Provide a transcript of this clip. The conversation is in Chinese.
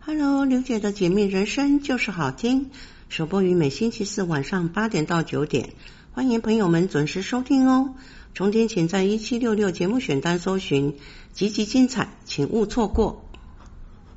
Hello， 刘姐的解密人生就是好听，首播于每星期四晚上8点到9点，欢迎朋友们准时收听哦。重点请在1766节目选单搜寻，集集精彩，请勿错过。